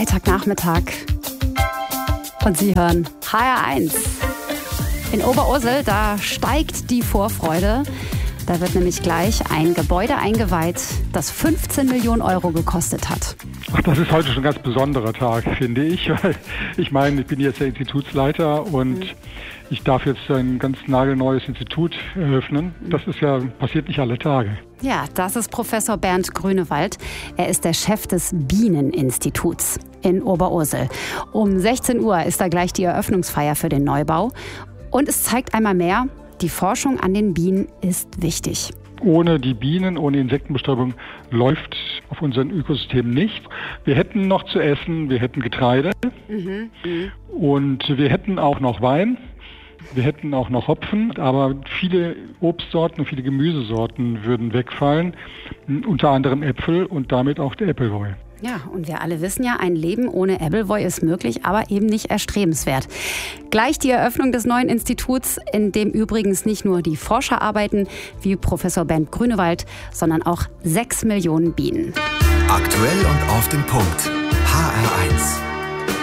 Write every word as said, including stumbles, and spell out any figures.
Freitagnachmittag. Und Sie hören H R eins. In Oberursel, da steigt die Vorfreude. Da wird nämlich gleich ein Gebäude eingeweiht, das fünfzehn Millionen Euro gekostet hat. Ach, das ist heute schon ein ganz besonderer Tag, finde ich. Weil ich meine, ich bin jetzt der Institutsleiter und mhm. ich darf jetzt ein ganz nagelneues Institut eröffnen. Das ist ja, passiert nicht alle Tage. Ja, das ist Professor Bernd Grünewald. Er ist der Chef des Bieneninstituts in Oberursel. Um sechzehn Uhr ist da gleich die Eröffnungsfeier für den Neubau. Und es zeigt einmal mehr, die Forschung an den Bienen ist wichtig. Ohne die Bienen, ohne Insektenbestäubung läuft auf unserem Ökosystem nicht. Wir hätten noch zu essen, wir hätten Getreide mhm. und wir hätten auch noch Wein. Wir hätten auch noch Hopfen, aber viele Obstsorten und viele Gemüsesorten würden wegfallen, unter anderem Äpfel und damit auch der Appleboy. Ja, und wir alle wissen ja, ein Leben ohne Appleboy ist möglich, aber eben nicht erstrebenswert. Gleich die Eröffnung des neuen Instituts, in dem übrigens nicht nur die Forscher arbeiten, wie Professor Bernd Grünewald, sondern auch sechs Millionen Bienen. Aktuell und auf den Punkt. H R eins.